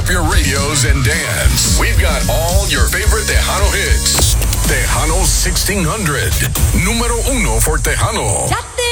up your radios and dance. We've got all your favorite Tejano hits. Tejano 1600. Número uno for Tejano. Ya te